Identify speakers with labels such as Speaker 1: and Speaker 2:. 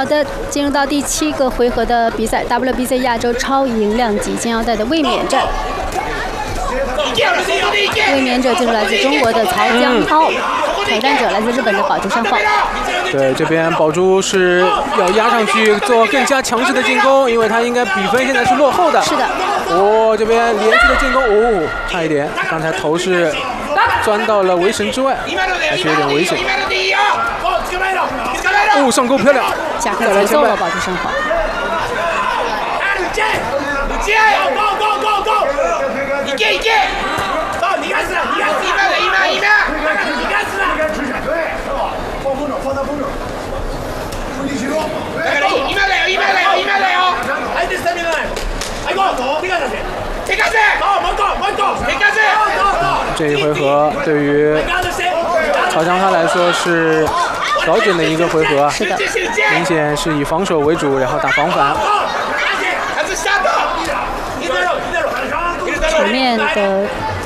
Speaker 1: 好的，进入到第7个回合的比赛 ，WBC 亚洲超银量级金腰带的卫冕战。卫冕者就是来自中国的曹江涛，挑战者来自日本的宝珠山浩。
Speaker 2: 对，这边宝珠是要压上去做更加强势的进攻，因为他应该比分现在是落后的。
Speaker 1: 是的。
Speaker 2: 哦，这边连续的进攻，哦，差一点，刚才头是钻到了围绳之外，还是有点危险。哦，上钩漂亮，
Speaker 1: 加快节奏了，宝珠山浩。
Speaker 2: 这一回合对于曹江涛来说是调整的一个回合，
Speaker 1: 是的，
Speaker 2: 明显是以防守为主，然后打防反。
Speaker 1: 场面的